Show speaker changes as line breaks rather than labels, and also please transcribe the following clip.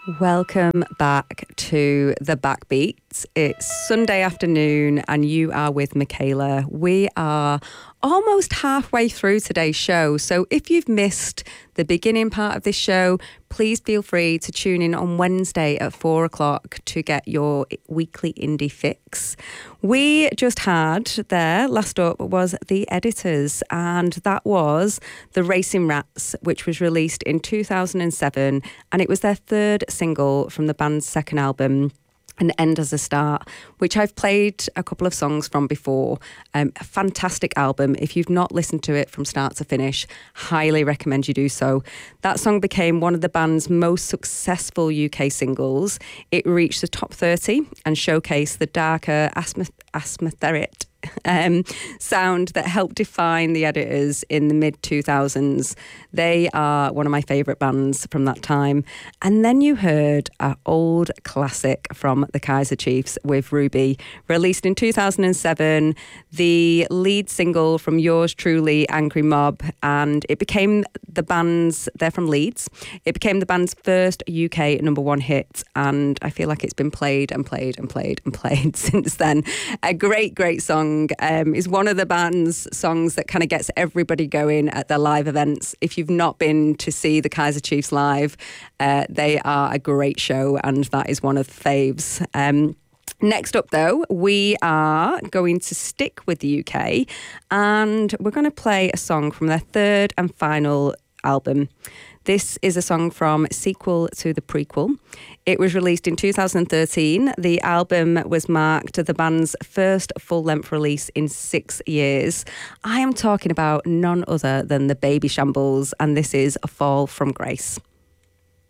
Welcome back to The Backbeats. It's Sunday afternoon and you are with Michaela. We are almost halfway through today's show. So if you've missed the beginning part of this show, please feel free to tune in on Wednesday at 4 o'clock to get your weekly indie fix. We just had there, last up was The Editors, and that was The Racing Rats, which was released in 2007, and it was their third single from the band's second album, An End as a Start, which I've played a couple of songs from before. A fantastic album. If you've not listened to it from start to finish, highly recommend you do so. That song became one of the band's most successful UK singles. It reached the top 30 and showcased the darker atmospheric sound that helped define The Editors in the mid-2000s. They are one of my favourite bands from that time. And then you heard an old classic from the Kaiser Chiefs with Ruby, released in 2007, the lead single from Yours Truly, Angry Mob, and it became they're from Leeds, it became the band's first UK number one hit, and I feel like it's been played and played and played and played since then. A great song. Is one of the band's songs that kind of gets everybody going at their live events. If you've not been to see the Kaiser Chiefs live, they are a great show, and that is one of the faves. Next up, though, we are going to stick with the UK, and we're going to play a song from their third and final album. This is a song from Sequel to the Prequel. It was released in 2013. The album was marked the band's first full-length release in 6 years. I am talking about none other than the Babyshambles, and this is A Fall from Grace.